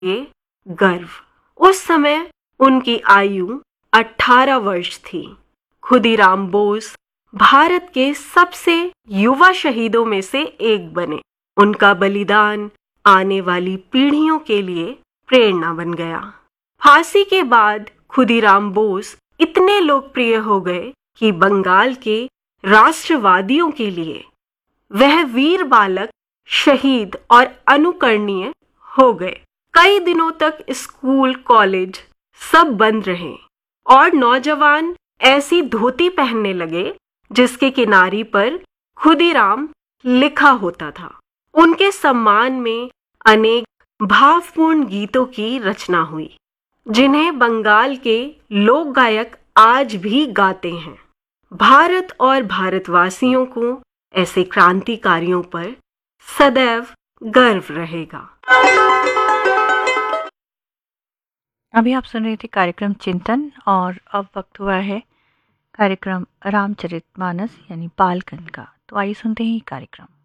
लिए गर्व। उस समय उनकी आयु 18 वर्ष थी। खुदीराम बोस भारत के सबसे युवा शहीदों में से एक बने। उनका बलिदान आने वाली पीढ़ियों के लिए प्रेरणा बन गया। फांसी के बाद खुदीराम बोस इतने लोकप्रिय हो गए कि बंगाल के राष्ट्रवादियों के लिए वह वीर बालक, शहीद और अनुकरणीय हो गए। कई दिनों तक स्कूल, कॉलेज सब बंद रहे और नौजवान ऐसी धोती पहनने लगे जिसके किनारी पर खुदीराम लिखा होता था। उनके सम्मान में अनेक भावपूर्ण गीतों की रचना हुई, जिन्हें बंगाल के लोक गायक आज भी गाते हैं। भारत और भारतवासियों को ऐसे क्रांतिकारियों पर सदैव गर्व रहेगा। अभी आप सुन रहे थे कार्यक्रम चिंतन, और अब वक्त हुआ है कार्यक्रम रामचरितमानस यानी बालकन का। तो आइए सुनते हैं ये कार्यक्रम।